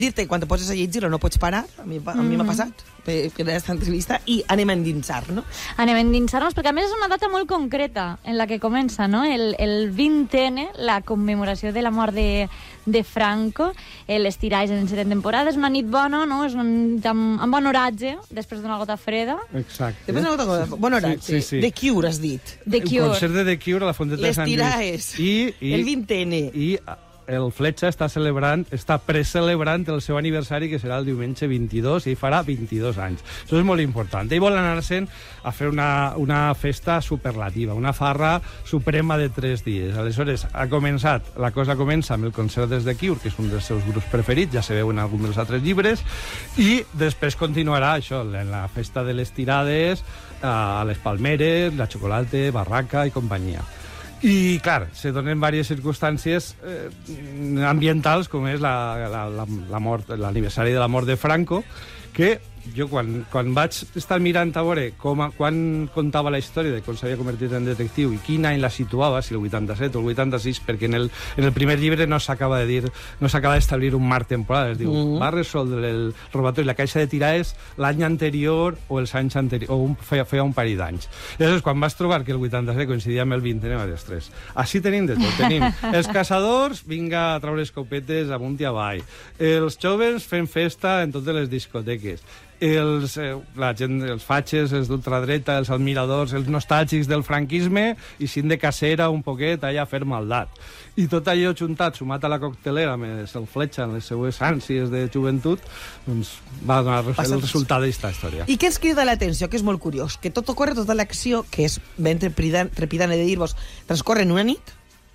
dir-te, quan te poses a llegir-lo no pots parar, a mi m'ha passat per aquesta entrevista, i anem a endinsar, no? Anem a endinsar-nos, perquè a més és una data molt concreta en la que comença, no? El 20N, la commemoració de la mort de Franco, les tiralles en 7 temporades, una nit bona, no? És una nit amb bon oratge, després d'una gota freda. Exacte. Després d'una gota freda, bon oratge. Sí. The Cure, has dit. The Cure. El concert de The Cure a la Fonteta de Sant Lluís. Les tiraes. El 20N. I el Fletxa està precelebrant el seu aniversari, que serà el diumenge 22, i farà 22 anys. Això és molt important. Ell vol anar-se'n a fer una festa superlativa, una farra suprema de 3 dies. Aleshores, la cosa comença amb el concert des de Cure, que és un dels seus grups preferits, ja se veu en algun dels altres llibres, i després continuarà això, en la festa de les tirades, a les palmeres, la xocolata, barraca i companyia. I, clar, se donen diverses circumstàncies ambientals, com és l'aniversari de la mort de Franco, que jo, quan vaig estar mirant a veure quan contava la història de com s'havia convertit en detectiu i quin any la situava, si el 87 o el 86, perquè en el primer llibre no s'acaba d'establir un marc temporal. Es diu, va resoldre el robatori la caixa de tirades l'any anterior o els anys anteriors, o feia un parell d'anys. Llavors, quan vas trobar que el 87 coincidia amb el 20, anem a les 3. Així tenim de tot. Tenim els caçadors, vinga a treure escopetes amunt i avall. Els joves fent festa en totes les discoteques. Els fatxes, els d'ultradreta, els admiradors, els nostàlgics del franquisme, i sin de casera un poquet allà a fer maldat. I tot allò juntat, sumat a la coctelera, més el Fletxa en les seues ànsies de joventut, doncs va donar el resultat d'aquesta història. I què ens crida l'atenció, que és molt curiós? Que tot ocorre, tota l'acció, que és ben trepidant, he de dir-vos, transcorre en una nit,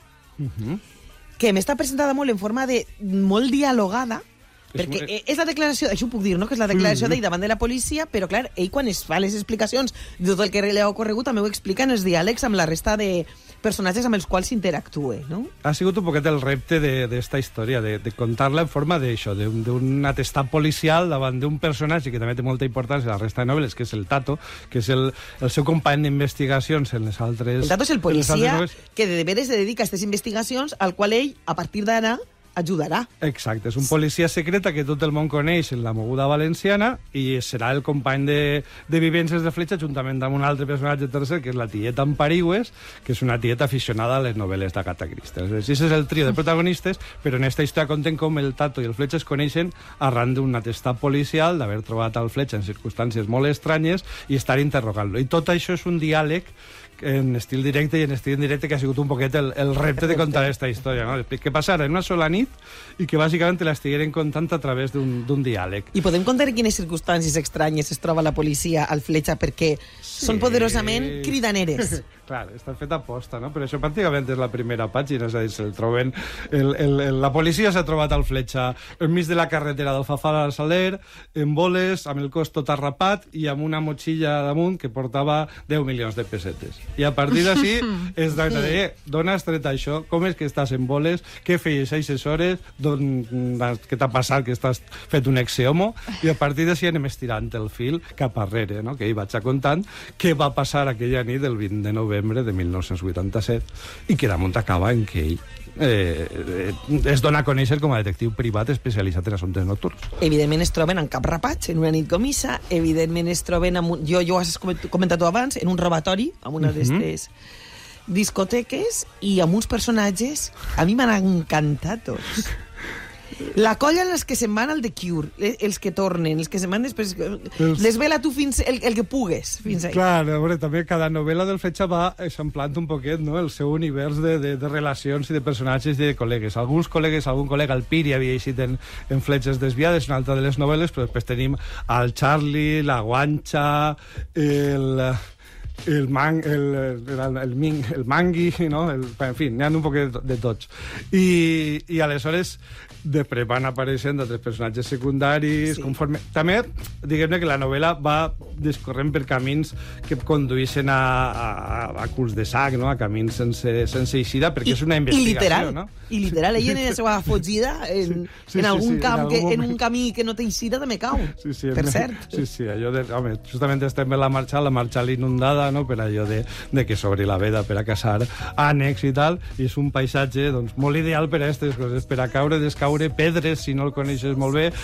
que m'està presentada molt en forma de molt dialogada, perquè és la declaració, això ho puc dir, no?, que és la declaració d'ell davant de la policia, però clar, ell quan es fa les explicacions de tot el que li ha ocorregut també ho explica en els diàlegs amb la resta de personatges amb els quals s'interactua, no? Ha sigut un poquet el repte d'esta història, de contar-la en forma d'això, d'un atestat policial davant d'un personatge que també té molta importància a la resta de novel·les, que és el Tato, que és el seu company d'investigacions en les altres... El Tato és el policia que de veres se dedica a aquestes investigacions, al qual ell, a partir d'ara, ajudarà. Exacte, és un policia secreta que tot el món coneix en la moguda valenciana i serà el company de vivències de Fletxa juntament amb un altre personatge tercer, que és la tieta Amparigües, que és una tieta aficionada a les novel·les d'Agatha Christie. Així és el trio de protagonistes, però en aquesta història conten com el Tato i el Fletxa es coneixen arran d'un atestat policial, d'haver trobat el Fletxa en circumstàncies molt estranyes i estar interrogant-lo. I tot això és un diàleg en estil directe i en estil indirecte, que ha sigut un poquet el repte de contar aquesta història, no? Que passara en una sola nit i que bàsicament te l'estigueren contant a través d'un diàleg. I podem contar en quines circumstàncies estranyes es troba la policia al Fletxa, perquè són poderosament cridaneres. Clar, està fet a posta, no? Però això pràcticament és la primera pàgina, és a dir, se'l troben... La policia s'ha trobat al Fletxa enmig de la carretera del Fafal al Saler, en boles, amb el cos tot arrapat i amb una motxilla damunt que portava 10 milions de pessetes. I a partir d'ací es deia, d'on has tret això? Com és que estàs en boles? Què feies a 6 hores? Què t'ha passat que estàs fet un exeomo? I a partir d'ací anem estirant el fil cap arrere, no? Que ell vaig contant què va passar aquella nit del 20 de novembre de 1987 i que damunt acaba en que ell es dona a conèixer com a detectiu privat especialitzat en assumptes nocturns. Evidentment es troben en cap rapatx, en una nit comissa, evidentment es troben jo ho has comentat tu abans, en un robatori, amb una d'aquestes discoteques, i amb uns personatges a mi m'han encantat tots. La colla en els que se'n van al The Cure, els que tornen, els que se'n van després... Desvela tu fins el que pugues, fins ahí. Clar, a veure, també cada novel·la del Fletxa va eixamplant un poquet, no?, el seu univers de relacions i de personatges i de col·legues. Algun col·lega, el Piri, havia eixit en Fletxes desviades, una altra de les novel·les, però després tenim el Charlie, la Guanxa, el Mangui, no? En fi, n'hi ha un poc de tots. I aleshores després van apareixent altres personatges secundaris, conforme... També, diguem-ne que la novel·la va discorrent per camins que condueixen a culs de sac, no?, a camins sense eixida, perquè és una investigació, no? I literal, ella en la seva fugida, en algun camp, en un camí que no té eixida, també cau, per cert. Sí, allò de... Home, justament estem en la marxal inundada, no?, per allò de que s'obri la veda per a caçar ànecs i tal, i és un paisatge, doncs, molt ideal per a aquestes coses, per a caure, descaure, pedres, si no el coneixes molt bé,